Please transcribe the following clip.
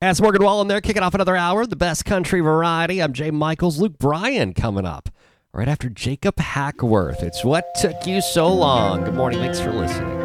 As Morgan Wallen there, kicking off another hour, the best country variety. I'm Jay Michaels. Luke Bryan coming up right after Jacob Hackworth. It's What Took You So Long. Good morning. Thanks for listening.